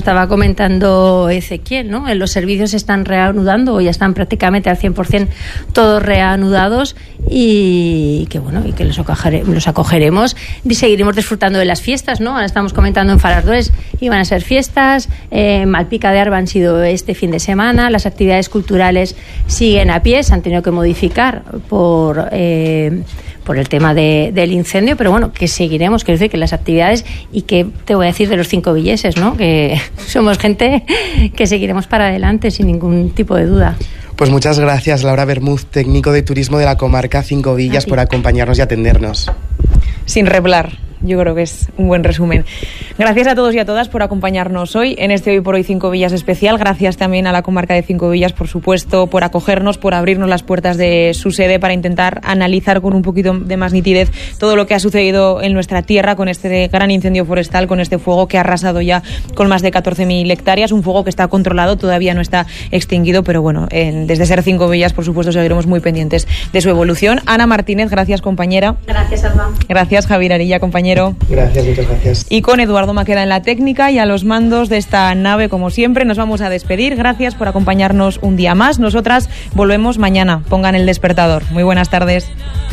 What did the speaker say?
estaba comentando Ezequiel, ¿no? Los servicios se están reanudando o ya están prácticamente al 100% todos reanudados y que bueno, y que los acogeremos y seguiremos disfrutando de las fiestas, ¿no? Ahora estamos comentando en Farardores, iban a ser fiestas, Malpica de Arba han sido este fin de semana, las actividades culturales siguen a pie, se han tenido que modificar por el tema del incendio, pero bueno, que seguiremos, quiero decir que las actividades, y que te voy a decir de los 5 villeses, ¿no? Que somos gente que seguiremos para adelante sin ningún tipo de duda. Pues muchas gracias, Laura Bermúdez, técnico de turismo de la comarca Cinco Villas, por acompañarnos y atendernos. Sin reblar. Yo creo que es un buen resumen. Gracias a todos y a todas por acompañarnos hoy en este Hoy por Hoy Cinco Villas especial. Gracias también a la comarca de Cinco Villas, por supuesto, por acogernos, por abrirnos las puertas de su sede para intentar analizar con un poquito de más nitidez todo lo que ha sucedido en nuestra tierra con este gran incendio forestal, con este fuego que ha arrasado ya con más de 14.000 hectáreas. Un fuego que está controlado, todavía no está extinguido, pero bueno, desde Ser Cinco Villas, por supuesto, seguiremos muy pendientes de su evolución. Ana Martínez, gracias, compañera. Gracias, Alba. Gracias, Javier Arilla, compañero. Gracias, muchas gracias. Y con Eduardo Maqueda en la técnica y a los mandos de esta nave, como siempre, nos vamos a despedir. Gracias por acompañarnos un día más. Nosotras volvemos mañana. Pongan el despertador. Muy buenas tardes.